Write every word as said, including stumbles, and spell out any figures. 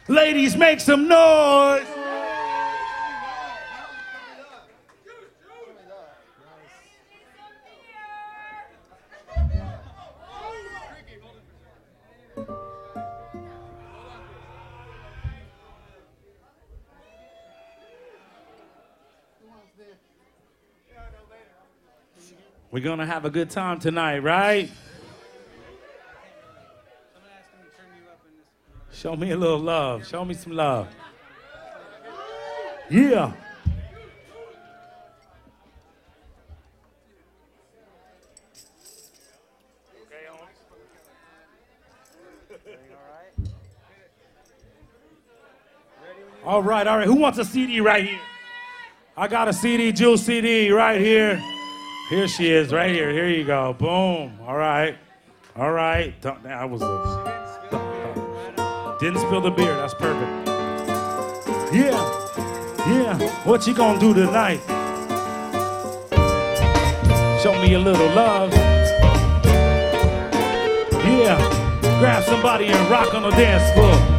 Ladies, make some noise. We're going to have a good time tonight, right? Show me a little love. Show me some love. Yeah. All right, all right. Who wants a C D right here? I got a C D, Jules C D right here. Here she is, right here. Here you go. Boom. All right. All right. I was a, didn't spill the beer. That's perfect. Yeah. Yeah. What you gonna do tonight? Show me a little love. Yeah. Grab somebody and rock on the dance floor.